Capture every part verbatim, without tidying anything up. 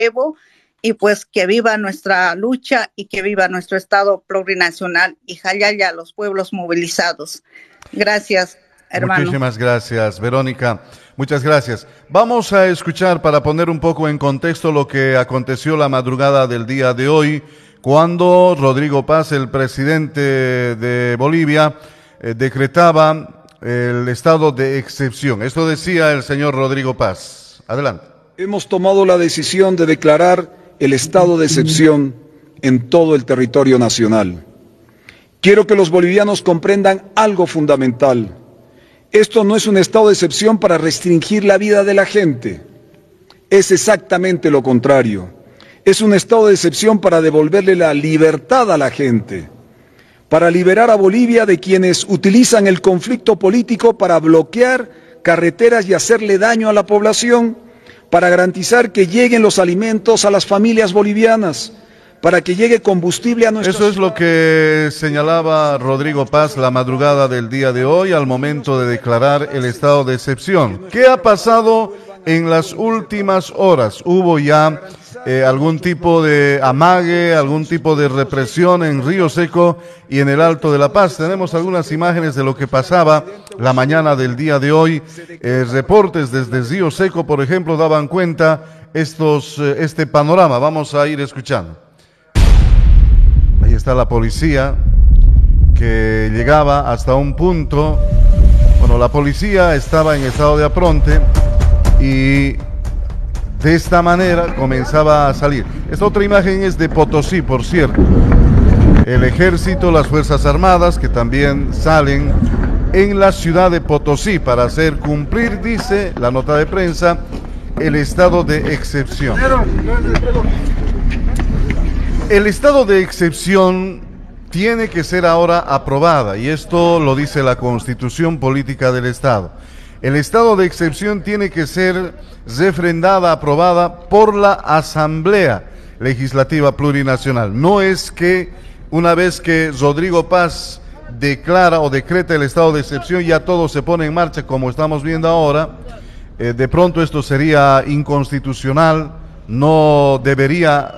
Evo, y pues que viva nuestra lucha y que viva nuestro Estado plurinacional y jalaya los pueblos movilizados. Gracias, hermano. Muchísimas gracias, Verónica. Muchas gracias. Vamos a escuchar para poner un poco en contexto lo que aconteció la madrugada del día de hoy, cuando Rodrigo Paz, el presidente de Bolivia, eh, decretaba el estado de excepción. Esto decía el señor Rodrigo Paz. Adelante. Hemos tomado la decisión de declarar el estado de excepción en todo el territorio nacional. Quiero que los bolivianos comprendan algo fundamental. Esto no es un estado de excepción para restringir la vida de la gente. Es exactamente lo contrario. Es un estado de excepción para devolverle la libertad a la gente, para liberar a Bolivia de quienes utilizan el conflicto político para bloquear carreteras y hacerle daño a la población, para garantizar que lleguen los alimentos a las familias bolivianas, para que llegue combustible a nuestros... Eso es lo que señalaba Rodrigo Paz la madrugada del día de hoy al momento de declarar el estado de excepción. ¿Qué ha pasado en las últimas horas? ¿Hubo ya eh, algún tipo de amague, algún tipo de represión en Río Seco y en el Alto de La Paz? Tenemos algunas imágenes de lo que pasaba la mañana del día de hoy. Eh, reportes desde Río Seco, por ejemplo, daban cuenta estos, eh, este panorama. Vamos a ir escuchando. Ahí está la policía que llegaba hasta un punto. Bueno, la policía estaba en estado de apronte y de esta manera comenzaba a salir. Esta otra imagen es de Potosí, por cierto. El ejército, las Fuerzas Armadas, que también salen en la ciudad de Potosí para hacer cumplir, dice la nota de prensa, el estado de excepción. El estado de excepción tiene que ser ahora aprobada, y esto lo dice la Constitución Política del Estado. El estado de excepción tiene que ser refrendada, aprobada por la Asamblea Legislativa Plurinacional. No es que una vez que Rodrigo Paz declara o decreta el estado de excepción, ya todo se pone en marcha como estamos viendo ahora. Eh, de pronto esto sería inconstitucional, no debería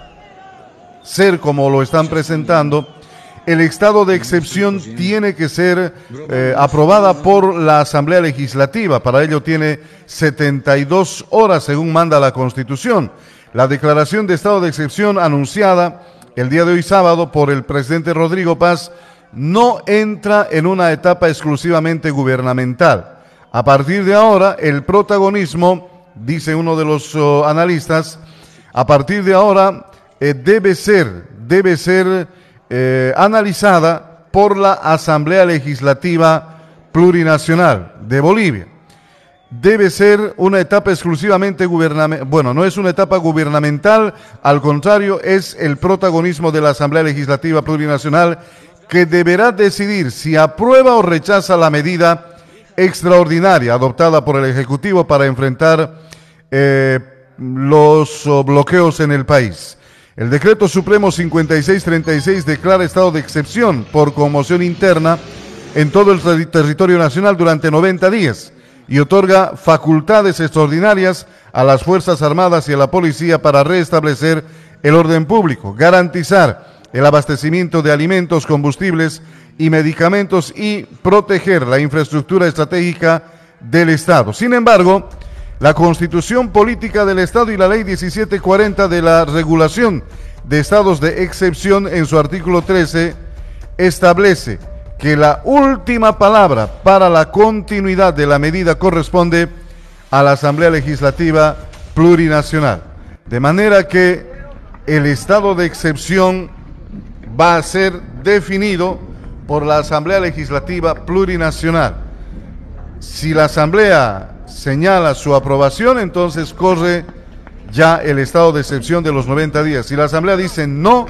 ser como lo están presentando. El estado de excepción tiene que ser eh, aprobada por la Asamblea Legislativa. Para ello tiene setenta y dos horas, según manda la Constitución. La declaración de estado de excepción anunciada el día de hoy sábado por el presidente Rodrigo Paz no entra en una etapa exclusivamente gubernamental. A partir de ahora, el protagonismo, dice uno de los uh, analistas, a partir de ahora eh, debe ser, debe ser eh, analizada por la Asamblea Legislativa Plurinacional de Bolivia. Debe ser una etapa exclusivamente gubernamental, bueno, no es una etapa gubernamental, al contrario, es el protagonismo de la Asamblea Legislativa Plurinacional que deberá decidir si aprueba o rechaza la medida extraordinaria adoptada por el Ejecutivo para enfrentar eh, los oh, bloqueos en el país. El Decreto Supremo cincuenta y seis treinta y seis declara estado de excepción por conmoción interna en todo el ter- territorio nacional durante noventa días y otorga facultades extraordinarias a las Fuerzas Armadas y a la Policía para restablecer el orden público, garantizar el abastecimiento de alimentos, combustibles y medicamentos y proteger la infraestructura estratégica del Estado. Sin embargo, la Constitución Política del Estado y la Ley diecisiete cuarenta de la regulación de estados de excepción en su artículo trece establece que la última palabra para la continuidad de la medida corresponde a la Asamblea Legislativa Plurinacional. De manera que el estado de excepción va a ser definido por la Asamblea Legislativa Plurinacional. Si la Asamblea señala su aprobación, entonces corre ya el estado de excepción de los noventa días. Si la Asamblea dice no,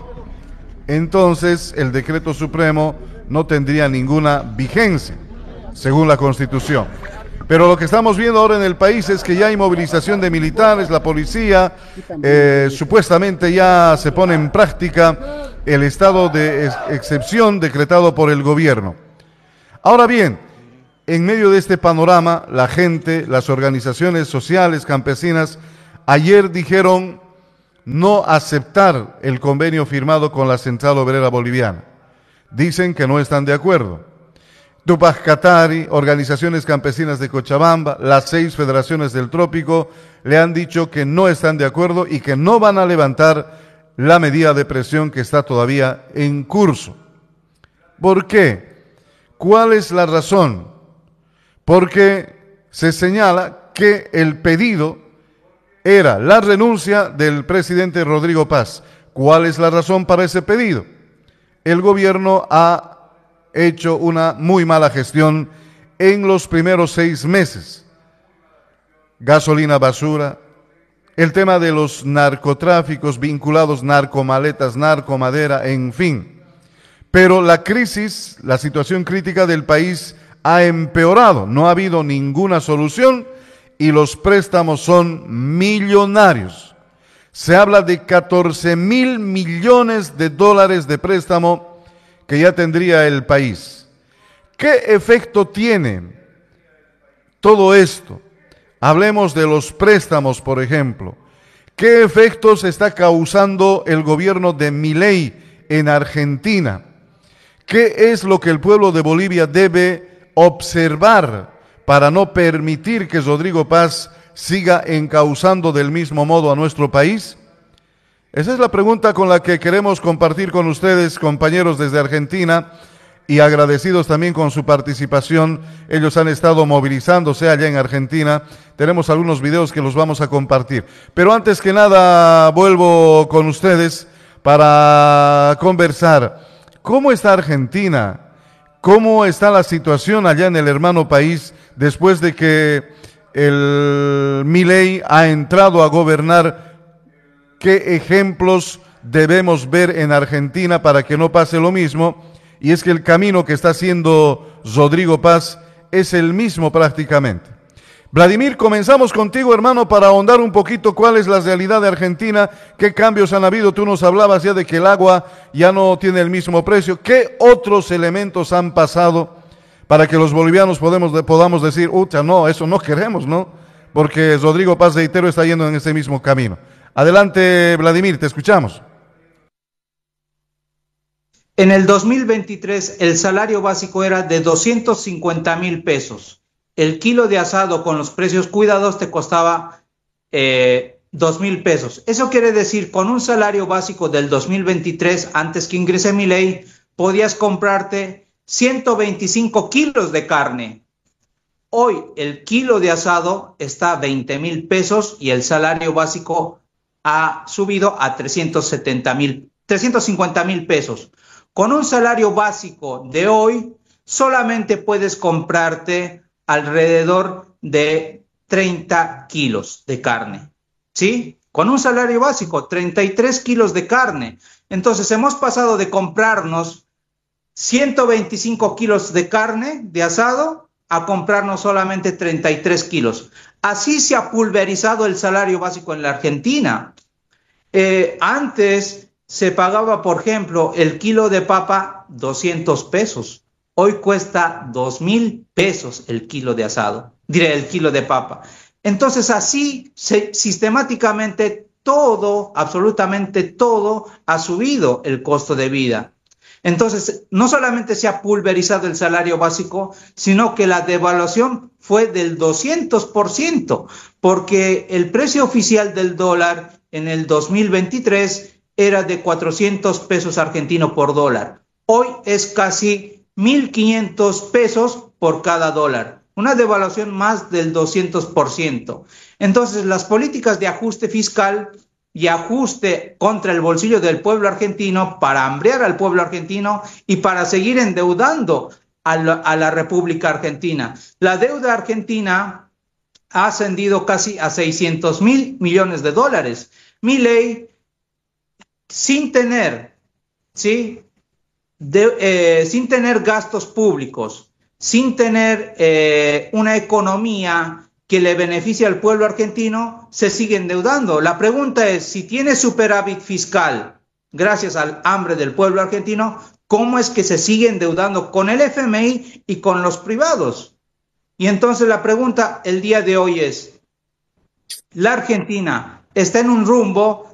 entonces el Decreto Supremo no tendría ninguna vigencia, según la Constitución. Pero lo que estamos viendo ahora en el país es que ya hay movilización de militares, la policía, eh, supuestamente ya se pone en práctica el estado de ex- excepción decretado por el gobierno. Ahora bien, en medio de este panorama, la gente, las organizaciones sociales, campesinas, ayer dijeron no aceptar el convenio firmado con la Central Obrera Boliviana. Dicen que no están de acuerdo. Tupac Katari, organizaciones campesinas de Cochabamba, las seis federaciones del trópico le han dicho que no están de acuerdo y que no van a levantar la medida de presión que está todavía en curso. ¿Por qué? ¿Cuál es la razón? Porque se señala que el pedido era la renuncia del presidente Rodrigo Paz. ¿Cuál es la razón para ese pedido? El gobierno ha hecho una muy mala gestión en los primeros seis meses. Gasolina basura, el tema de los narcotráficos vinculados, narcomaletas, narcomadera, en fin. Pero la crisis, la situación crítica del país ha empeorado, no ha habido ninguna solución y los préstamos son millonarios. Se habla de catorce mil millones de dólares de préstamo que ya tendría el país. ¿Qué efecto tiene todo esto? Hablemos de los préstamos, por ejemplo. ¿Qué efectos está causando el gobierno de Milei en Argentina? ¿Qué es lo que el pueblo de Bolivia debe observar para no permitir que Rodrigo Paz siga encauzando del mismo modo a nuestro país? Esa es la pregunta con la que queremos compartir con ustedes, compañeros desde Argentina, y agradecidos también con su participación. Ellos han estado movilizándose allá en Argentina. Tenemos algunos videos que los vamos a compartir. Pero antes que nada, vuelvo con ustedes para conversar. ¿Cómo está Argentina? ¿Cómo está la situación allá en el hermano país después de que el Milei ha entrado a gobernar? ¿Qué ejemplos debemos ver en Argentina para que no pase lo mismo? Y es que el camino que está haciendo Rodrigo Paz es el mismo prácticamente. Vladimir, comenzamos contigo, hermano, para ahondar un poquito cuál es la realidad de Argentina, qué cambios han habido. Tú nos hablabas ya de que el agua ya no tiene el mismo precio. ¿Qué otros elementos han pasado para que los bolivianos podemos, podamos decir, ucha, no, eso no queremos, ¿no? Porque Rodrigo Paz, reitero, está yendo en ese mismo camino. Adelante, Vladimir, te escuchamos. En el dos mil veintitrés el salario básico era de doscientos cincuenta mil pesos. El kilo de asado con los precios cuidados te costaba eh, dos mil pesos. Eso quiere decir, con un salario básico del dos mil veintitrés, antes que ingrese Milei, podías comprarte ciento veinticinco kilos de carne. Hoy el kilo de asado está a veinte mil pesos y el salario básico ha subido a trescientos setenta mil, trescientos cincuenta mil pesos. Con un salario básico de hoy, solamente puedes comprarte alrededor de treinta kilos de carne, ¿sí? Con un salario básico, treinta y tres kilos de carne. Entonces, hemos pasado de comprarnos ciento veinticinco kilos de carne de asado a comprarnos solamente treinta y tres kilos. Así se ha pulverizado el salario básico en la Argentina. Eh, antes se pagaba, por ejemplo, el kilo de papa doscientos pesos. Hoy cuesta dos mil pesos el kilo de asado, diré el kilo de papa. Entonces así se, sistemáticamente todo, absolutamente todo ha subido el costo de vida. Entonces, no solamente se ha pulverizado el salario básico, sino que la devaluación fue del doscientos por ciento, porque el precio oficial del dólar en el dos mil veintitrés era de cuatrocientos pesos argentinos por dólar. Hoy es casi mil quinientos pesos por cada dólar, una devaluación más del doscientos por ciento. Entonces, las políticas de ajuste fiscal y ajuste contra el bolsillo del pueblo argentino para hambrear al pueblo argentino y para seguir endeudando a la, a la República Argentina. La deuda argentina ha ascendido casi a seiscientos mil millones de dólares. Milei, sin tener, ¿sí? De, eh, sin tener gastos públicos, sin tener eh, una economía que le beneficie al pueblo argentino, se sigue endeudando. La pregunta es, si tiene superávit fiscal gracias al hambre del pueblo argentino, ¿cómo es que se sigue endeudando con el F M I y con los privados? Y entonces la pregunta el día de hoy es, ¿la Argentina está en un rumbo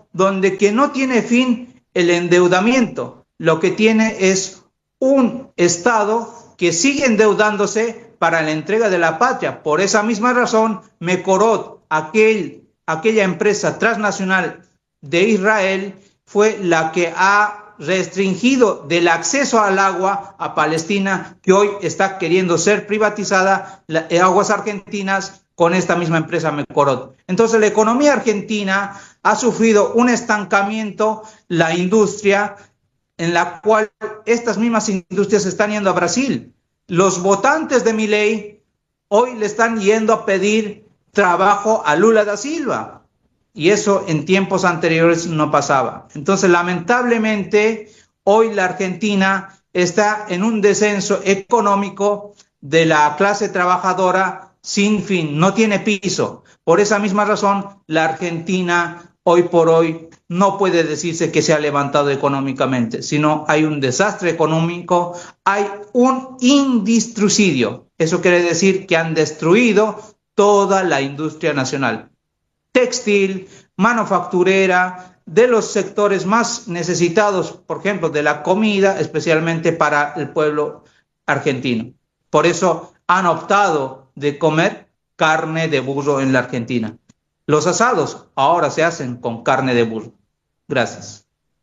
donde que no tiene fin el endeudamiento, lo que tiene es un Estado que sigue endeudándose para la entrega de la patria. Por esa misma razón, Mekorot, aquel, aquella empresa transnacional de Israel, fue la que ha restringido del acceso al agua a Palestina, que hoy está queriendo ser privatizada, las aguas argentinas, con esta misma empresa Mekorot. Entonces la economía argentina ha sufrido un estancamiento, la industria, en la cual estas mismas industrias están yendo a Brasil. Los votantes de Milei hoy le están yendo a pedir trabajo a Lula da Silva, y eso en tiempos anteriores no pasaba. Entonces, lamentablemente, hoy la Argentina está en un descenso económico de la clase trabajadora sin fin, no tiene piso. Por esa misma razón, la Argentina hoy por hoy no puede decirse que se ha levantado económicamente, sino hay un desastre económico, hay un industricidio. Eso quiere decir que han destruido toda la industria nacional, textil, manufacturera, de los sectores más necesitados, por ejemplo, de la comida, especialmente para el pueblo argentino. Por eso han optado de comer carne de burro en la Argentina. Los asados ahora se hacen con carne de burro. Gracias.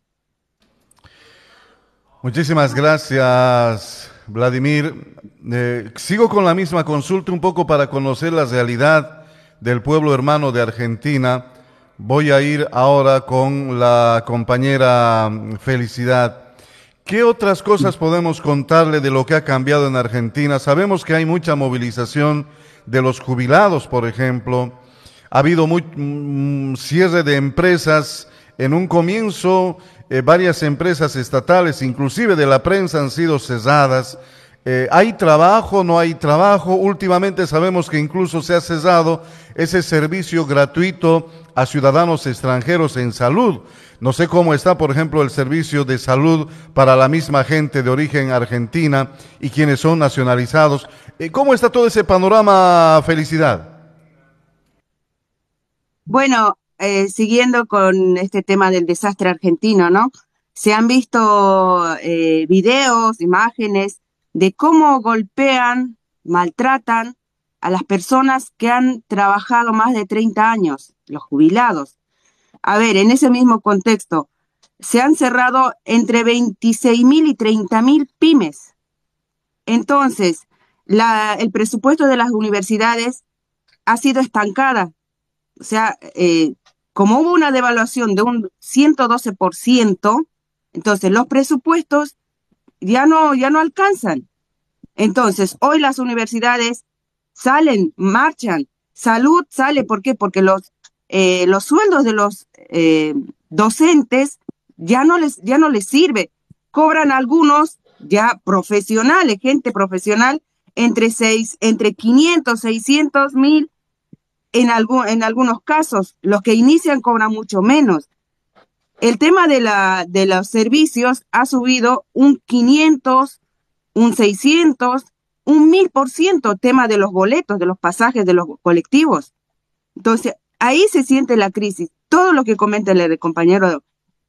Muchísimas gracias, Vladimir. Eh, sigo con la misma consulta un poco para conocer la realidad del pueblo hermano de Argentina. Voy a ir ahora con la compañera Felicidad. ¿Qué otras cosas podemos contarle de lo que ha cambiado en Argentina? Sabemos que hay mucha movilización de los jubilados, por ejemplo. Ha habido muy, mm, cierre de empresas. En un comienzo, eh, varias empresas estatales, inclusive de la prensa, han sido cesadas. Eh, ¿Hay trabajo? ¿No hay trabajo? Últimamente sabemos que incluso se ha cesado ese servicio gratuito a ciudadanos extranjeros en salud. No sé cómo está, por ejemplo, el servicio de salud para la misma gente de origen argentina y quienes son nacionalizados. Eh, ¿Cómo está todo ese panorama, Felicidad? Bueno, eh, siguiendo con este tema del desastre argentino, ¿no? Se han visto eh, videos, imágenes de cómo golpean, maltratan a las personas que han trabajado más de treinta años, los jubilados. A ver, en ese mismo contexto, se han cerrado entre veintiséis mil y treinta mil pymes. Entonces, la, el presupuesto de las universidades ha sido estancada. O sea, eh, como hubo una devaluación de un ciento doce por ciento, entonces los presupuestos ya no, ya no alcanzan. Entonces, hoy las universidades salen, marchan, salud sale, ¿por qué? Porque los, eh, los sueldos de los eh, docentes ya no les, ya no les sirve. Cobran algunos ya profesionales, gente profesional, entre seis, entre quinientos, seiscientos mil, en, algún, en algunos casos. Los que inician cobran mucho menos. El tema de, la, de los servicios ha subido un quinientos, un seiscientos, un mil por ciento, tema de los boletos, de los pasajes de los colectivos. Entonces, ahí se siente la crisis. Todo lo que comenta el compañero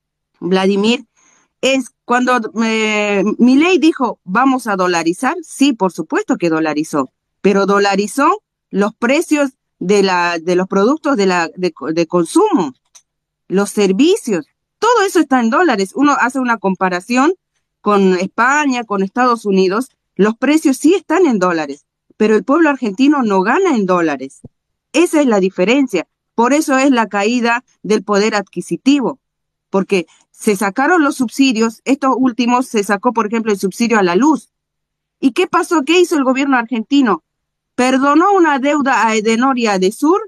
Vladimir es cuando eh, Milei dijo, vamos a dolarizar. Sí, por supuesto que dolarizó, pero dolarizó los precios de, la, de los productos de, la, de, de consumo, los servicios. Todo eso está en dólares. Uno hace una comparación con España, con Estados Unidos, los precios sí están en dólares, pero el pueblo argentino no gana en dólares. Esa es la diferencia. Por eso es la caída del poder adquisitivo, porque se sacaron los subsidios, estos últimos se sacó, por ejemplo, el subsidio a la luz. ¿Y qué pasó? ¿Qué hizo el gobierno argentino? Perdonó una deuda a Edenor y a Edesur,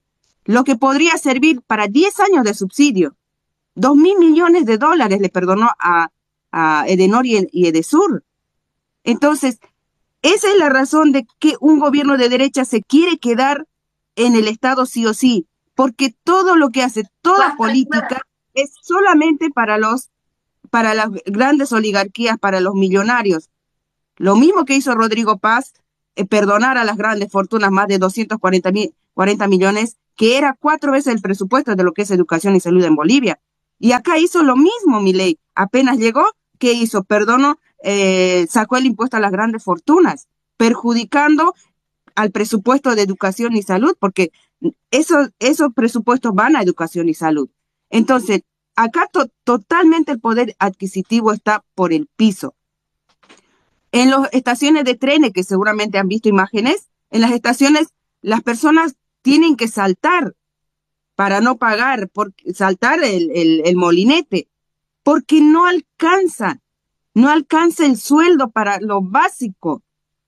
lo que podría servir para diez años de subsidio. Dos mil millones de dólares le perdonó a, a Edenor y, y Edesur. Entonces, esa es la razón de que un gobierno de derecha se quiere quedar en el Estado sí o sí, porque todo lo que hace, toda política, es solamente para los, para las grandes oligarquías, para los millonarios. Lo mismo que hizo Rodrigo Paz, eh, perdonar a las grandes fortunas, más de doscientos cuarenta cuarenta millones, que era cuatro veces el presupuesto de lo que es educación y salud en Bolivia. Y acá hizo lo mismo Milei. Apenas llegó, ¿qué hizo? Perdonó, eh, sacó el impuesto a las grandes fortunas, perjudicando al presupuesto de educación y salud, porque esos, esos presupuestos van a educación y salud. Entonces, acá to- totalmente el poder adquisitivo está por el piso. En las estaciones de trenes, que seguramente han visto imágenes, en las estaciones las personas tienen que saltar para no pagar, por, saltar el, el, el molinete, porque no alcanza, no alcanza el sueldo para lo básico.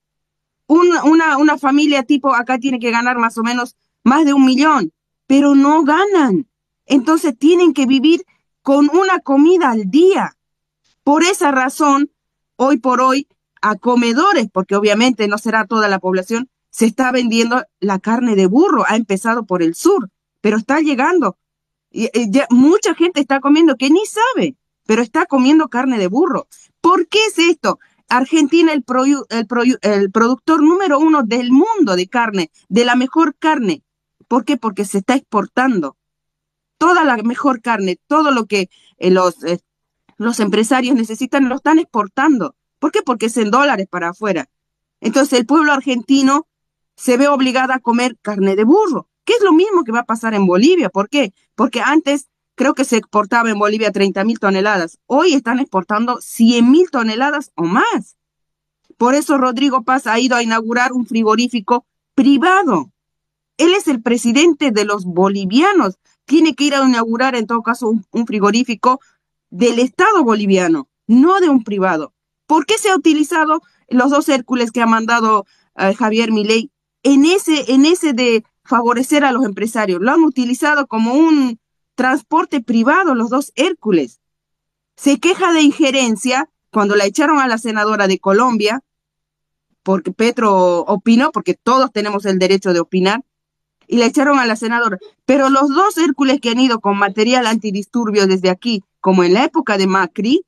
Una, una, una familia tipo acá tiene que ganar más o menos más de un millón, pero no ganan. Entonces tienen que vivir con una comida al día. Por esa razón, hoy por hoy, a comedores, porque obviamente no será toda la población, se está vendiendo la carne de burro. Ha empezado por el sur, pero está llegando. Y, y ya mucha gente está comiendo que ni sabe, pero está comiendo carne de burro. ¿Por qué es esto? Argentina, el, pro, el, pro, el productor número uno del mundo de carne, de la mejor carne. ¿Por qué? Porque se está exportando. Toda la mejor carne, todo lo que eh, los, eh, los empresarios necesitan, lo están exportando. ¿Por qué? Porque es en dólares para afuera. Entonces el pueblo argentino se ve obligado a comer carne de burro, que es lo mismo que va a pasar en Bolivia. ¿Por qué? Porque antes creo que se exportaba en Bolivia treinta mil toneladas. Hoy están exportando cien mil toneladas o más. Por eso Rodrigo Paz ha ido a inaugurar un frigorífico privado. Él es el presidente de los bolivianos. Tiene que ir a inaugurar en todo caso un, un frigorífico del Estado boliviano, no de un privado. ¿Por qué se ha utilizado los dos Hércules que ha mandado uh, Javier Milei en ese, en ese de favorecer a los empresarios? Lo han utilizado como un transporte privado, los dos Hércules. Se queja de injerencia cuando la echaron a la senadora de Colombia, porque Petro opinó, porque todos tenemos el derecho de opinar, y la echaron a la senadora. Pero los dos Hércules que han ido con material antidisturbios desde aquí, como en la época de Macri,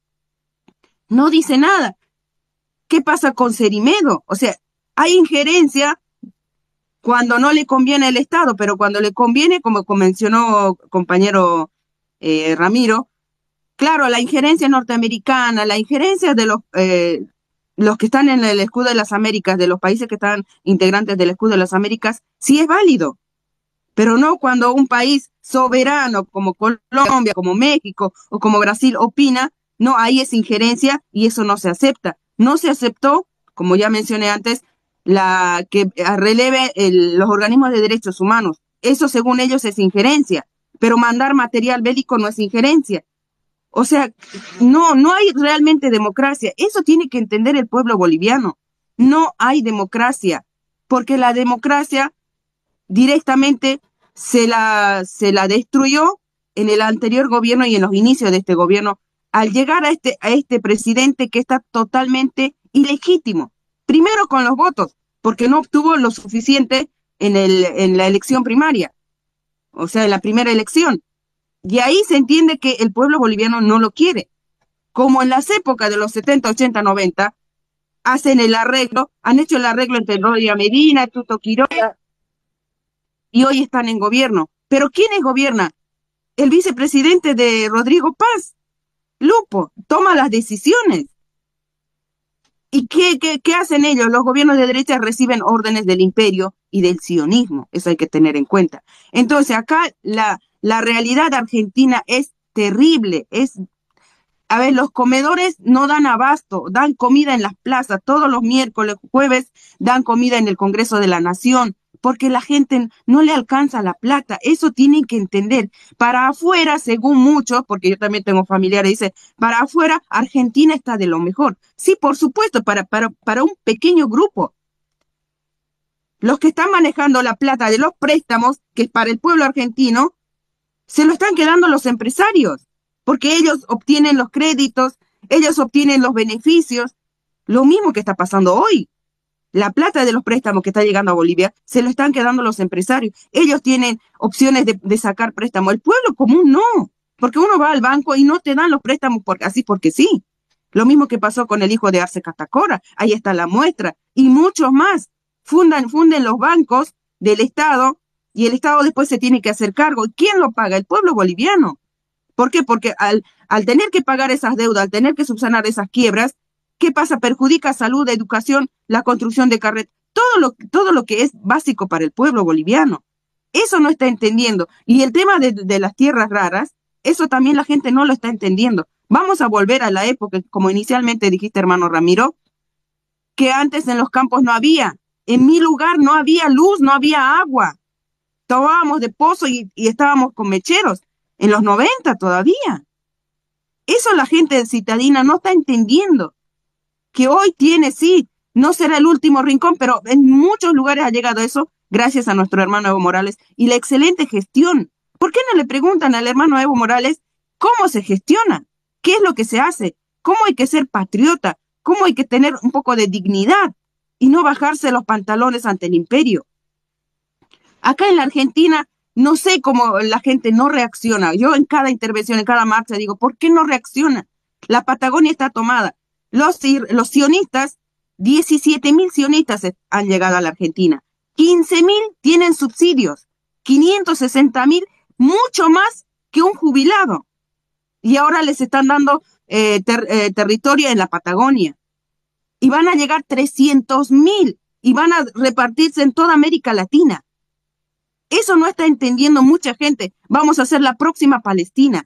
no dice nada. ¿Qué pasa con Cerimedo? O sea, hay injerencia cuando no le conviene al Estado, pero cuando le conviene, como mencionó compañero eh, Ramiro, claro, la injerencia norteamericana, la injerencia de los, eh, los que están en el escudo de las Américas, de los países que están integrantes del escudo de las Américas, sí es válido, pero no cuando un país soberano como Colombia, como México o como Brasil opina. No, ahí es injerencia y eso no se acepta. No se aceptó, como ya mencioné antes, la que releve el, los organismos de derechos humanos. Eso según ellos es injerencia, pero mandar material bélico no es injerencia. O sea, no, no hay realmente democracia. Eso tiene que entender el pueblo boliviano. No hay democracia, porque la democracia directamente se la, se la destruyó en el anterior gobierno y en los inicios de este gobierno, al llegar a este, a este presidente que está totalmente ilegítimo. Primero con los votos, porque no obtuvo lo suficiente en, el, en la elección primaria, o sea, en la primera elección. Y ahí se entiende que el pueblo boliviano no lo quiere. Como en las épocas de los setenta, ochenta, noventa, hacen el arreglo, han hecho el arreglo entre Rodia Medina, Tuto Quiroga, y hoy están en gobierno. ¿Pero quiénes gobiernan? El vicepresidente de Rodrigo Paz, Lupo, toma las decisiones. ¿Y qué, qué, qué hacen ellos? Los gobiernos de derecha reciben órdenes del imperio y del sionismo. Eso hay que tener en cuenta. Entonces, acá la, la realidad argentina es terrible. Es, a ver, los comedores no dan abasto, dan comida en las plazas. Todos los miércoles, jueves, dan comida en el Congreso de la Nación, porque la gente no le alcanza la plata. Eso tienen que entender. Para afuera, según muchos, porque yo también tengo familiares, dice, para afuera, Argentina está de lo mejor. Sí, por supuesto, para, para, para un pequeño grupo. Los que están manejando la plata de los préstamos, que es para el pueblo argentino, se lo están quedando los empresarios, porque ellos obtienen los créditos, ellos obtienen los beneficios. Lo mismo que está pasando hoy. La plata de los préstamos que está llegando a Bolivia se lo están quedando los empresarios. Ellos tienen opciones de, de sacar préstamos. El pueblo común no, porque uno va al banco y no te dan los préstamos porque, así porque sí. Lo mismo que pasó con el hijo de Arce Catacora. Ahí está la muestra. Y muchos más. Fundan, funden los bancos del Estado y el Estado después se tiene que hacer cargo. ¿Y quién lo paga? El pueblo boliviano. ¿Por qué? Porque al, al tener que pagar esas deudas, al tener que subsanar esas quiebras, ¿qué pasa? Perjudica salud, educación, la construcción de carreteras, todo lo, todo lo que es básico para el pueblo boliviano. Eso no está entendiendo. Y el tema de, de las tierras raras, eso también la gente no lo está entendiendo. Vamos a volver a la época, como inicialmente dijiste, hermano Ramiro, que antes en los campos no había. En mi lugar no había luz, no había agua. Tomábamos de pozo y, y estábamos con mecheros. En los noventa todavía. Eso la gente citadina no está entendiendo. Que hoy tiene, sí, no será el último rincón, pero en muchos lugares ha llegado eso gracias a nuestro hermano Evo Morales y la excelente gestión. ¿Por qué no le preguntan al hermano Evo Morales cómo se gestiona? ¿Qué es lo que se hace? ¿Cómo hay que ser patriota? ¿Cómo hay que tener un poco de dignidad y no bajarse los pantalones ante el imperio? Acá en la Argentina, no sé cómo la gente no reacciona. Yo en cada intervención, en cada marcha digo, ¿por qué no reacciona? La Patagonia está tomada. Los, los sionistas, diecisiete mil sionistas han llegado a la Argentina. quince mil tienen subsidios. quinientos sesenta mil, mucho más que un jubilado. Y ahora les están dando eh, ter, eh, territorio en la Patagonia. Y van a llegar trescientos mil y van a repartirse en toda América Latina. Eso no está entendiendo mucha gente. Vamos a hacer la próxima Palestina.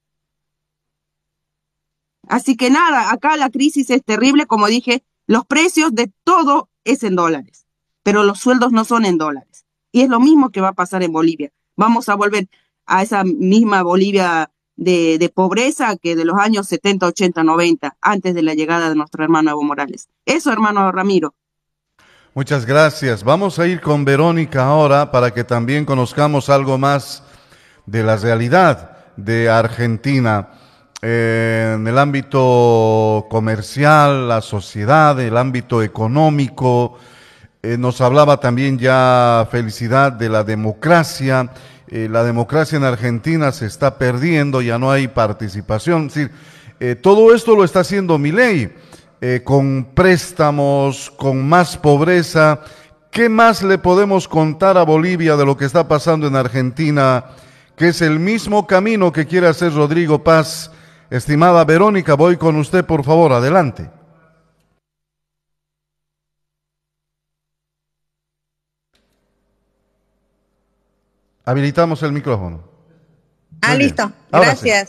Así que nada, acá la crisis es terrible. Como dije, los precios de todo es en dólares, pero los sueldos no son en dólares. Y es lo mismo que va a pasar en Bolivia. Vamos a volver a esa misma Bolivia de, de pobreza que de los años setenta, ochenta, noventa, antes de la llegada de nuestro hermano Evo Morales. Eso, hermano Ramiro. Muchas gracias. Vamos a ir con Verónica ahora para que también conozcamos algo más de la realidad de Argentina eh, en el ámbito comercial, la sociedad, el ámbito económico. Eh, nos hablaba también ya Felicidad de la democracia. Eh, la democracia en Argentina se está perdiendo, ya no hay participación. Es decir, eh, todo esto lo está haciendo Milei. Eh, con préstamos, con más pobreza. ¿Qué más le podemos contar a Bolivia de lo que está pasando en Argentina, que es el mismo camino que quiere hacer Rodrigo Paz? Estimada Verónica, voy con usted, por favor, adelante. Habilitamos el micrófono. Ah, Muy listo, bien. Ahora gracias. sí.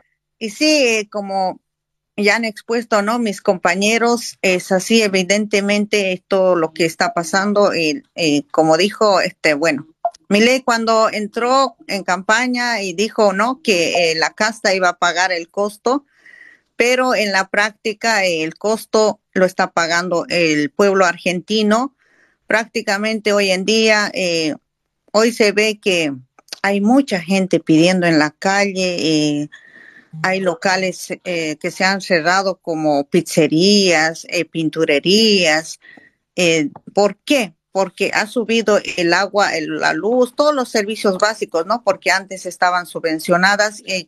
Y sí, eh, como ya han expuesto, ¿no? Mis compañeros, es así, evidentemente, esto lo que está pasando, eh, eh, como dijo, este, bueno, Milei cuando entró en campaña y dijo, ¿no? Que eh, la casta iba a pagar el costo, pero en la práctica eh, el costo lo está pagando el pueblo argentino. Prácticamente hoy en día, eh, hoy se ve que hay mucha gente pidiendo en la calle, eh, hay locales eh, que se han cerrado como pizzerías, eh, pinturerías. Eh, ¿Por qué? Porque ha subido el agua, el, la luz, todos los servicios básicos, ¿no? Porque antes estaban subvencionadas eh,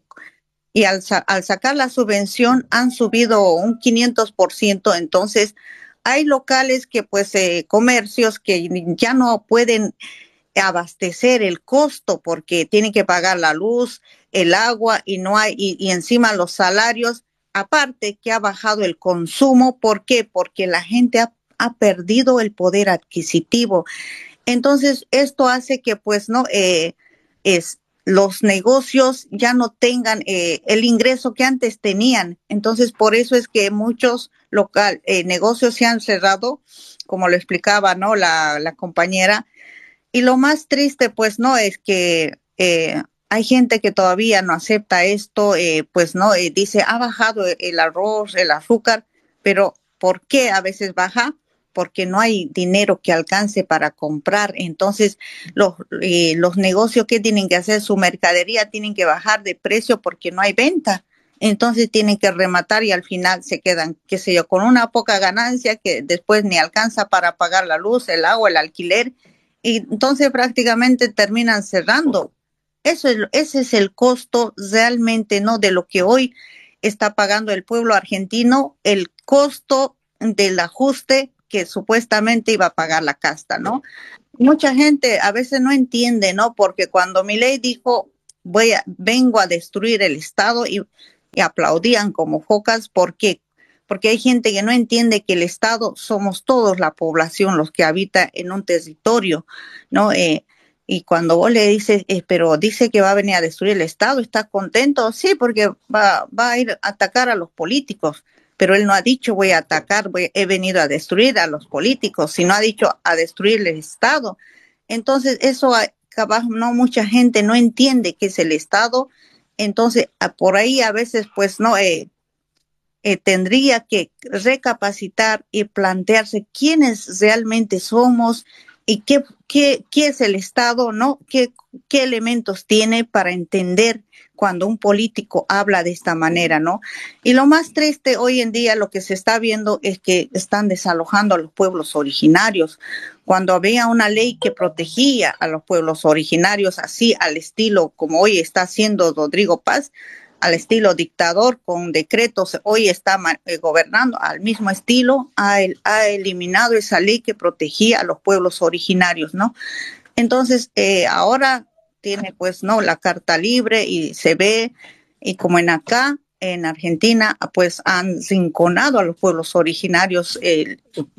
y al, al sacar la subvención han subido un quinientos por ciento. Entonces, hay locales que, pues, eh, comercios que ya no pueden abastecer el costo porque tienen que pagar la luz, el agua y no hay, y, y encima los salarios, aparte que ha bajado el consumo. ¿Por qué? Porque la gente ha, ha perdido el poder adquisitivo. Entonces, esto hace que, pues, no, eh, es, los negocios ya no tengan eh, el ingreso que antes tenían. Entonces, por eso es que muchos local, eh, negocios se han cerrado, como lo explicaba, ¿no? La, la compañera. Y lo más triste, pues, no, es que eh, hay gente que todavía no acepta esto, eh, pues, no, eh, dice, ha bajado el arroz, el azúcar, pero ¿por qué a veces baja? Porque no hay dinero que alcance para comprar. Entonces, los, eh, los negocios que tienen que hacer, su mercadería tienen que bajar de precio porque no hay venta. Entonces tienen que rematar y al final se quedan, qué sé yo, con una poca ganancia que después ni alcanza para pagar la luz, el agua, el alquiler. Y entonces prácticamente terminan cerrando. Eso es, ese es el costo realmente, ¿no? De lo que hoy está pagando el pueblo argentino, el costo del ajuste que supuestamente iba a pagar la casta, ¿no? Mucha gente a veces no entiende, ¿no? Porque cuando Milei dijo, voy a, vengo a destruir el Estado y, y aplaudían como focas, ¿por qué? Porque hay gente que no entiende que el Estado somos todos la población, los que habita en un territorio, ¿no? Eh, y cuando vos le dices, eh, pero dice que va a venir a destruir el Estado, ¿está contento? Sí, porque va, va a ir a atacar a los políticos. Pero él no ha dicho voy a atacar, voy, he venido a destruir a los políticos, sino ha dicho a destruir el Estado. Entonces, eso capaz no mucha gente no entiende qué es el Estado. Entonces, por ahí a veces, pues no, eh, eh, tendría que recapacitar y plantearse quiénes realmente somos y qué, qué, qué es el Estado, ¿no? ¿Qué, qué elementos tiene para entender cuando un político habla de esta manera, ¿no? Y lo más triste hoy en día, lo que se está viendo es que están desalojando a los pueblos originarios. Cuando había una ley que protegía a los pueblos originarios, así al estilo como hoy está haciendo Rodrigo Paz, al estilo dictador, con decretos, hoy está eh, gobernando al mismo estilo, ha, el, ha eliminado esa ley que protegía a los pueblos originarios, ¿no? Entonces, eh, ahora tiene pues, ¿no? La carta libre y se ve, y como en acá, en Argentina, pues han rinconado a los pueblos originarios, el,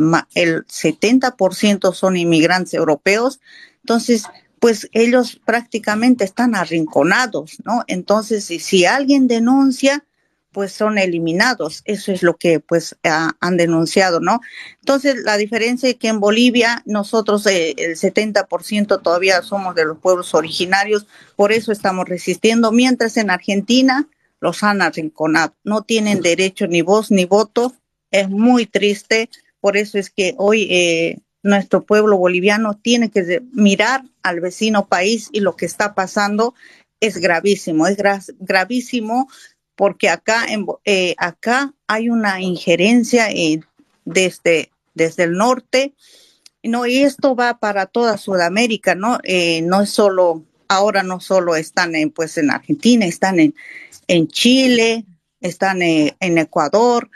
el setenta por ciento son inmigrantes europeos, entonces, pues ellos prácticamente están arrinconados, ¿no? Entonces, si, si alguien denuncia, pues son eliminados. Eso es lo que pues ha, han denunciado, ¿no? Entonces, la diferencia es que en Bolivia nosotros eh, el setenta por ciento todavía somos de los pueblos originarios, por eso estamos resistiendo, mientras en Argentina los han arrinconado. No tienen derecho ni voz ni voto. Es muy triste, por eso es que hoy eh, nuestro pueblo boliviano tiene que mirar al vecino país, y lo que está pasando es gravísimo, es gra gravísimo porque acá, en, eh, acá hay una injerencia eh, desde, desde el norte, ¿no? Y esto va para toda Sudamérica, ¿no? Eh, no es solo, ahora no solo están en, pues, en Argentina, están en, en Chile, están en, en Ecuador,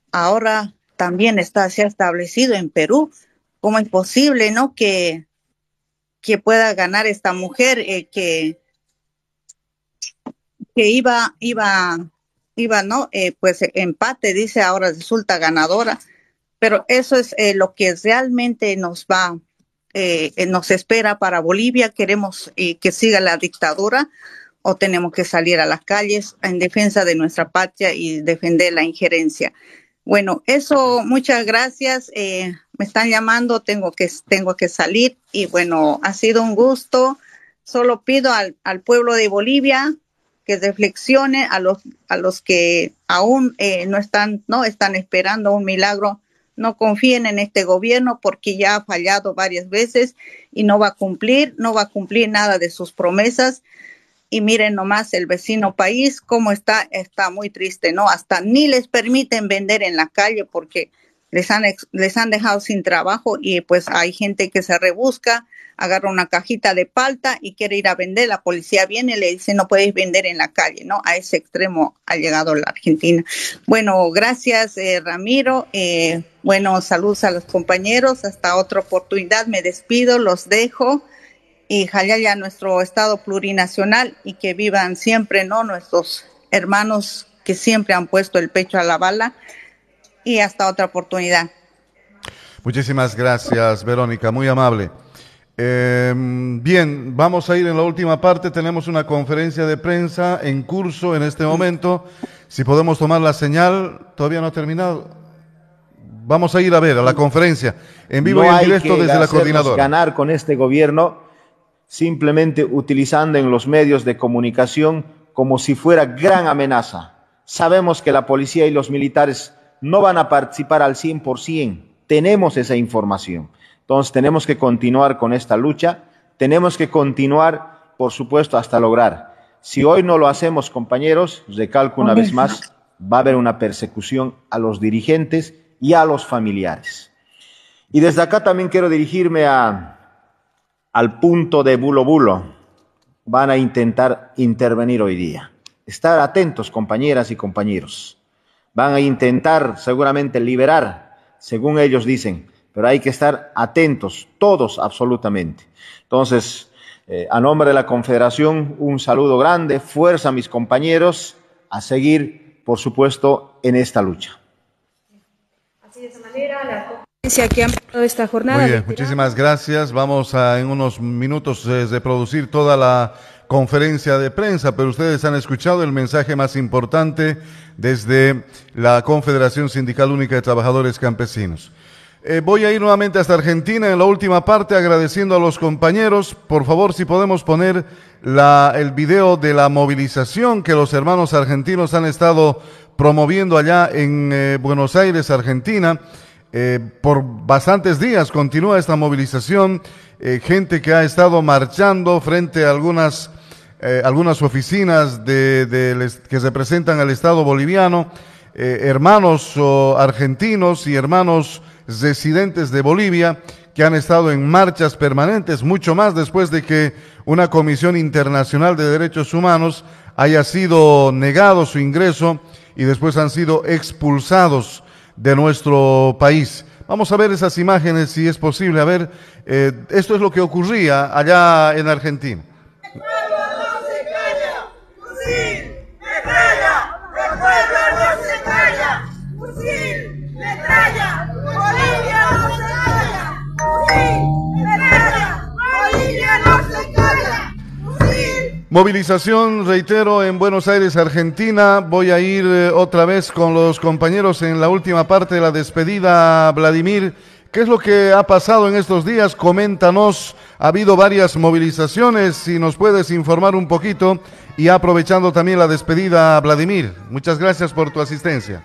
ahora también está, se ha establecido en Perú. ¿Cómo es posible, no, que, que pueda ganar esta mujer eh, que, que iba, iba, iba, no, eh, pues empate, dice, ahora resulta ganadora? Pero eso es eh, lo que realmente nos va, eh, nos espera para Bolivia. Queremos eh, que siga la dictadura, o tenemos que salir a las calles en defensa de nuestra patria y defender la injerencia. Bueno, eso, muchas gracias. Eh, me están llamando, tengo que, tengo que salir, y bueno, ha sido un gusto. Solo pido al, al pueblo de Bolivia que reflexione, a los, a los que aún eh, no están, no están esperando un milagro. No confíen en este gobierno, porque ya ha fallado varias veces y no va a cumplir, no va a cumplir nada de sus promesas. Y miren nomás el vecino país, cómo está, está muy triste, ¿no? Hasta ni les permiten vender en la calle porque les han, les han dejado sin trabajo, y pues hay gente que se rebusca, agarra una cajita de palta y quiere ir a vender. La policía viene y le dice no puedes vender en la calle, ¿no? A ese extremo ha llegado la Argentina. Bueno, gracias eh, Ramiro. Eh, bueno, saludos a los compañeros. Hasta otra oportunidad. Me despido, los dejo. Y jalaya nuestro Estado plurinacional, y que vivan siempre, ¿no? Nuestros hermanos que siempre han puesto el pecho a la bala. Y hasta otra oportunidad. Muchísimas gracias, Verónica, muy amable. Eh, bien, vamos a ir en la última parte. Tenemos una conferencia de prensa en curso en este momento. Si podemos tomar la señal, todavía no ha terminado. Vamos a ir a ver a la conferencia en vivo no y en directo desde la coordinadora. Ganar con este gobierno simplemente utilizando en los medios de comunicación como si fuera gran amenaza. Sabemos que la policía y los militares no van a participar al cien por ciento. Tenemos esa información. Entonces tenemos que continuar con esta lucha. Tenemos que continuar, por supuesto, hasta lograr. Si hoy no lo hacemos, compañeros, recalco una vez más, va a haber una persecución a los dirigentes y a los familiares. Y desde acá también quiero dirigirme a, al punto de Bulo Bulo. Van a intentar intervenir hoy día. Estar atentos, compañeras y compañeros. Van a intentar seguramente liberar, según ellos dicen, pero hay que estar atentos, todos absolutamente. Entonces, eh, a nombre de la Confederación, un saludo grande, fuerza a mis compañeros, a seguir, por supuesto, en esta lucha. Así de esa manera, la conferencia que han dado esta jornada. Muy bien, muchísimas gracias. Vamos a en unos minutos eh, de producir toda la conferencia de prensa, pero ustedes han escuchado el mensaje más importante desde la Confederación Sindical Única de Trabajadores Campesinos. Eh, voy a ir nuevamente hasta Argentina en la última parte, agradeciendo a los compañeros. Por favor, si podemos poner la, el video de la movilización que los hermanos argentinos han estado promoviendo allá en eh, Buenos Aires, Argentina. Eh, por bastantes días continúa esta movilización, eh, gente que ha estado marchando frente a algunas Eh, algunas oficinas de, de, que representan al Estado boliviano, eh, hermanos oh, argentinos y hermanos residentes de Bolivia que han estado en marchas permanentes, mucho más después de que una Comisión Internacional de Derechos Humanos haya sido negado su ingreso y después han sido expulsados de nuestro país. Vamos a ver esas imágenes si es posible. A ver, eh, esto es lo que ocurría allá en Argentina. Movilización, reitero, en Buenos Aires, Argentina. Voy a ir eh, otra vez con los compañeros en la última parte de la despedida. Vladimir, ¿qué es lo que ha pasado en estos días? Coméntanos. Ha habido varias movilizaciones, si nos puedes informar un poquito. Y aprovechando también la despedida, Vladimir, muchas gracias por tu asistencia.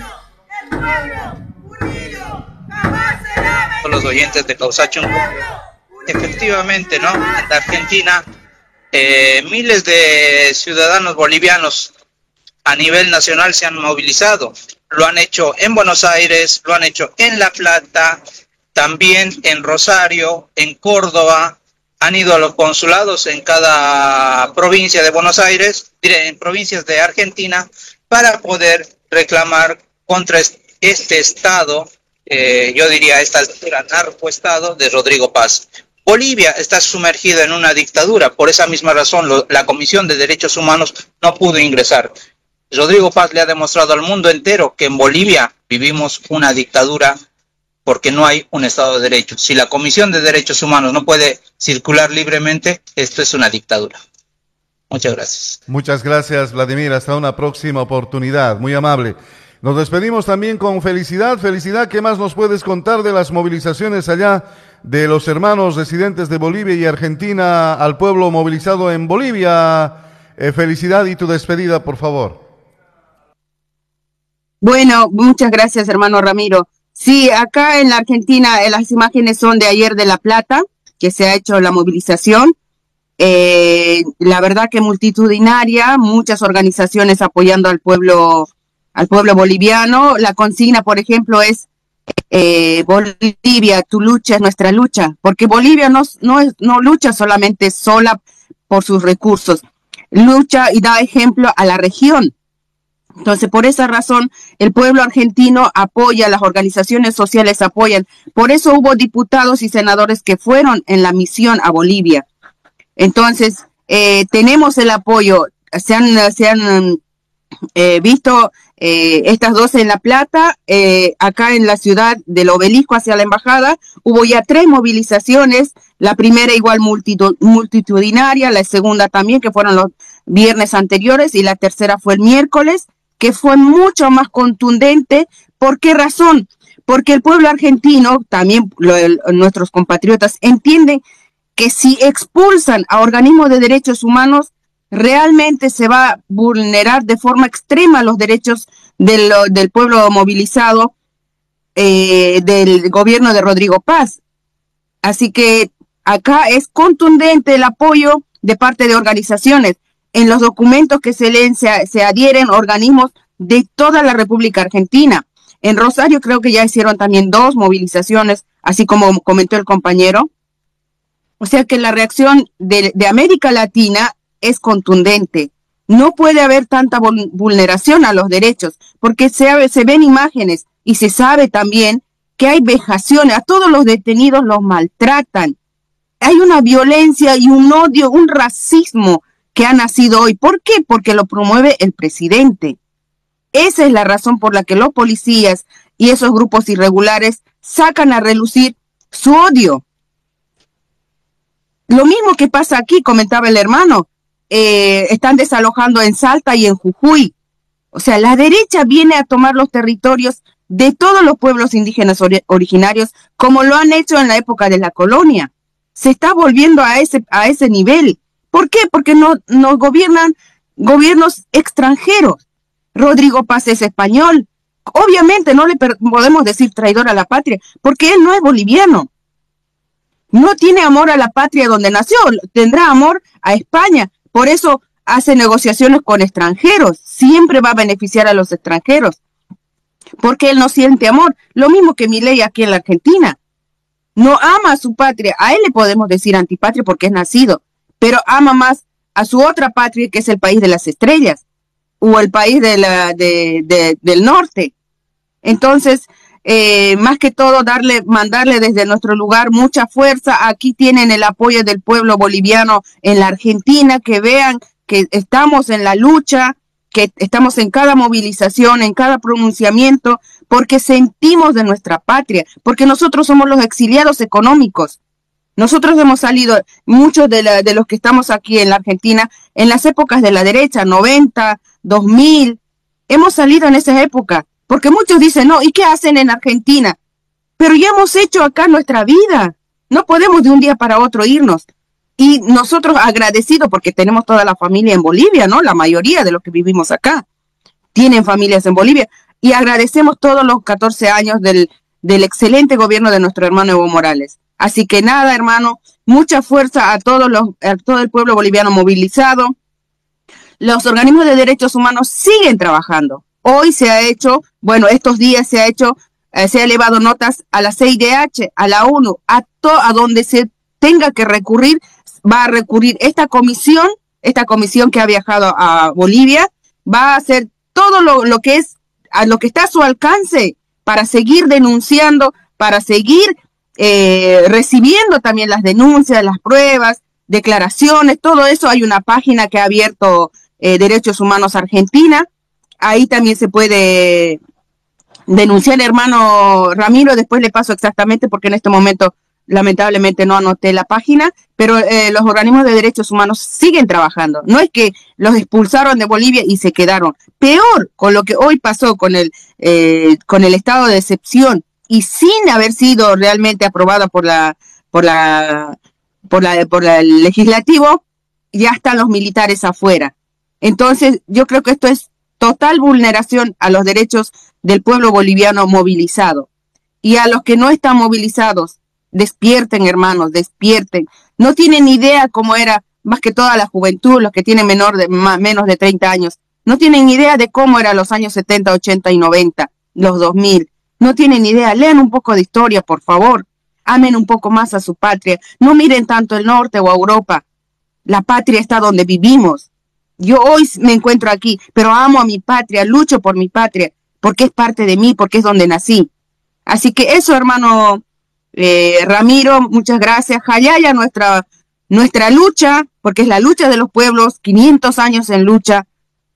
Los oyentes de Causachun, efectivamente, ¿no? En la Argentina, eh, miles de ciudadanos bolivianos a nivel nacional se han movilizado. Lo han hecho en Buenos Aires, lo han hecho en La Plata, también en Rosario, en Córdoba. Han ido a los consulados en cada provincia de Buenos Aires, en provincias de Argentina, para poder reclamar contra este Estado, eh, yo diría esta narcoestado de Rodrigo Paz. Bolivia está sumergida en una dictadura, por esa misma razón lo, la Comisión de Derechos Humanos no pudo ingresar. Rodrigo Paz le ha demostrado al mundo entero que en Bolivia vivimos una dictadura porque no hay un Estado de Derecho. Si la Comisión de Derechos Humanos no puede circular libremente, esto es una dictadura. Muchas gracias. Muchas gracias, Vladimir. Hasta una próxima oportunidad. Muy amable. Nos despedimos también con Felicidad. Felicidad, ¿qué más nos puedes contar de las movilizaciones allá de los hermanos residentes de Bolivia y Argentina al pueblo movilizado en Bolivia? Eh, Felicidad, y tu despedida, por favor. Bueno, muchas gracias, hermano Ramiro. Sí, acá en la Argentina eh, las imágenes son de ayer de La Plata, que se ha hecho la movilización. Eh, la verdad que multitudinaria, muchas organizaciones apoyando al pueblo, al pueblo boliviano. La consigna, por ejemplo, es eh, Bolivia, tu lucha es nuestra lucha, porque Bolivia no, no, es, no lucha solamente sola por sus recursos, lucha y da ejemplo a la región. Entonces, por esa razón, el pueblo argentino apoya, las organizaciones sociales apoyan. Por eso hubo diputados y senadores que fueron en la misión a Bolivia. Entonces, eh, tenemos el apoyo. Se han, se han eh, visto eh, estas dos en La Plata, eh, acá en la ciudad del Obelisco hacia la embajada. Hubo ya tres movilizaciones. La primera igual multitud, multitudinaria, la segunda también, que fueron los viernes anteriores, y la tercera fue el miércoles, que fue mucho más contundente. ¿Por qué razón? Porque el pueblo argentino, también lo, el, nuestros compatriotas, entienden que si expulsan a organismos de derechos humanos, realmente se va a vulnerar de forma extrema los derechos del, del pueblo movilizado eh, del gobierno de Rodrigo Paz. Así que acá es contundente el apoyo de parte de organizaciones. En los documentos que se leen se, se adhieren organismos de toda la República Argentina. En Rosario creo que ya hicieron también dos movilizaciones, así como comentó el compañero. O sea que la reacción de, de América Latina es contundente. No puede haber tanta vulneración a los derechos, porque se, se ven imágenes y se sabe también que hay vejaciones, a todos los detenidos los maltratan. Hay una violencia y un odio, un racismo que ha nacido hoy. ¿Por qué? Porque lo promueve el presidente. Esa es la razón por la que los policías y esos grupos irregulares sacan a relucir su odio. Lo mismo que pasa aquí, comentaba el hermano, eh, están desalojando en Salta y en Jujuy. O sea, la derecha viene a tomar los territorios de todos los pueblos indígenas ori- originarios, como lo han hecho en la época de la colonia. Se está volviendo a ese, a ese nivel. ¿Por qué? Porque no, nos gobiernan gobiernos extranjeros. Rodrigo Paz es español. Obviamente no le per- podemos decir traidor a la patria, porque él no es boliviano. No tiene amor a la patria donde nació, tendrá amor a España. Por eso hace negociaciones con extranjeros. Siempre va a beneficiar a los extranjeros, porque él no siente amor. Lo mismo que Milei aquí en la Argentina. No ama a su patria. A él le podemos decir antipatria porque es nacido, pero ama más a su otra patria, que es el país de las estrellas o el país de la, de, de, del norte. Entonces, eh, más que todo, darle, mandarle desde nuestro lugar mucha fuerza. Aquí tienen el apoyo del pueblo boliviano en la Argentina, que vean que estamos en la lucha, que estamos en cada movilización, en cada pronunciamiento, porque sentimos de nuestra patria, porque nosotros somos los exiliados económicos. Nosotros hemos salido, muchos de, la, de los que estamos aquí en la Argentina, en las épocas de la derecha, noventa, dos mil, hemos salido en esa época, porque muchos dicen, no, ¿y qué hacen en Argentina? Pero ya hemos hecho acá nuestra vida, no podemos de un día para otro irnos. Y nosotros agradecidos porque tenemos toda la familia en Bolivia, ¿no? La mayoría de los que vivimos acá tienen familias en Bolivia. Y agradecemos todos los catorce años del, del excelente gobierno de nuestro hermano Evo Morales. Así que nada, hermano, mucha fuerza a todos los, a todo el pueblo boliviano movilizado. Los organismos de derechos humanos siguen trabajando. Hoy se ha hecho, bueno, estos días se ha hecho, eh, se ha elevado notas a la C I D H, a la ONU, a, to, a donde se tenga que recurrir. Va a recurrir esta comisión, esta comisión que ha viajado a Bolivia, va a hacer todo lo, lo que es, a lo que está a su alcance para seguir denunciando, para seguir eh, recibiendo también las denuncias, las pruebas, declaraciones, todo eso. Hay una página que ha abierto eh, Derechos Humanos Argentina, ahí también se puede denunciar, hermano Ramiro, después le paso exactamente porque en este momento lamentablemente no anoté la página, pero eh, los organismos de derechos humanos siguen trabajando. No es que los expulsaron de Bolivia y se quedaron. Peor, con lo que hoy pasó con el, eh, con el estado de excepción y sin haber sido realmente aprobada por la, por la, por la, por la, el legislativo, ya están los militares afuera. Entonces, yo creo que esto es total vulneración a los derechos del pueblo boliviano movilizado. Y a los que no están movilizados, despierten, hermanos, despierten. No tienen idea cómo era, más que toda la juventud, los que tienen menor de, más, menos de treinta años, no tienen idea de cómo eran los años setenta, ochenta y noventa, los dos mil. No tienen idea. Lean un poco de historia, por favor. Amen un poco más a su patria. No miren tanto el norte o a Europa. La patria está donde vivimos. Yo hoy me encuentro aquí, pero amo a mi patria, lucho por mi patria, porque es parte de mí, porque es donde nací. Así que eso, hermano Eh, Ramiro, muchas gracias. Jayaya, nuestra, nuestra lucha, porque es la lucha de los pueblos, quinientos años en lucha.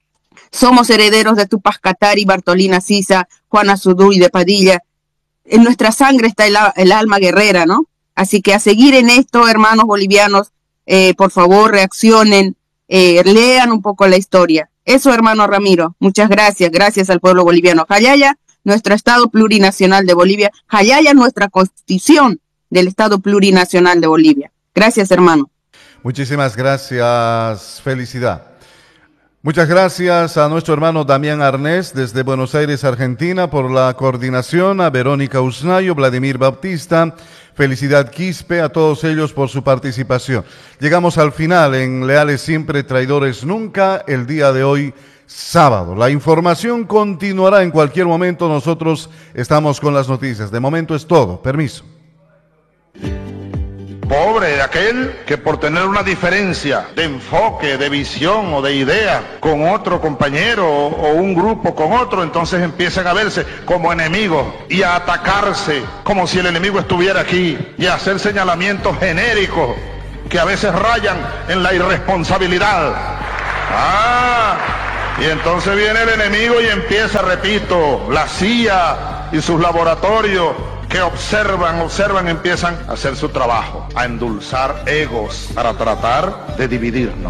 Somos herederos de Tupac Katari, Bartolina Sisa, Juana Zurduy de Padilla. En nuestra sangre está el, el alma guerrera, ¿no? Así que a seguir en esto, hermanos bolivianos, eh, por favor, reaccionen, eh, lean un poco la historia. Eso, hermano Ramiro, muchas gracias. Gracias al pueblo boliviano. Jayaya, nuestro Estado Plurinacional de Bolivia. Jayaya, nuestra Constitución del Estado Plurinacional de Bolivia. Gracias, hermano. Muchísimas gracias, felicidad. Muchas gracias a nuestro hermano Damián Arnés desde Buenos Aires, Argentina, por la coordinación, a Verónica Usnayo, Vladimir Bautista, Felicidad Quispe, a todos ellos por su participación. Llegamos al final en Leales Siempre, Traidores Nunca, el día de hoy, sábado. La información continuará en cualquier momento. Nosotros estamos con las noticias. De momento es todo. Permiso. Pobre de aquel que por tener una diferencia de enfoque, de visión o de idea con otro compañero o, o un grupo con otro, entonces empiezan a verse como enemigos y a atacarse como si el enemigo estuviera aquí y a hacer señalamientos genéricos que a veces rayan en la irresponsabilidad. Ah, y entonces viene el enemigo y empieza, repito, la C I A y sus laboratorios que observan, observan, empiezan a hacer su trabajo, a endulzar egos para tratar de dividirnos.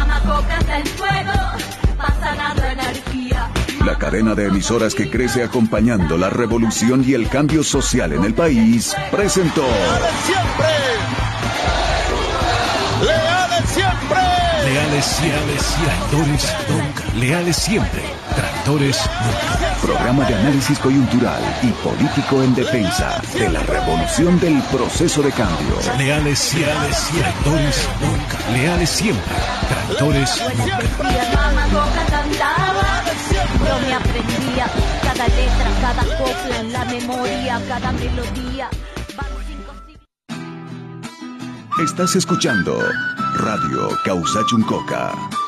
La cadena de emisoras que crece acompañando la revolución y el cambio social en el país presentó ¡Leales siempre! Leales siempre, traidores nunca. Leales siempre, traidores nunca. Programa de análisis coyuntural y político en defensa de la revolución del proceso de cambio. Leales siempre, traidores nunca. Leales siempre, traidores nunca. Yo me aprendía cada letra, cada copla en la memoria, cada melodía. Estás escuchando Radio Causa Chuncoca.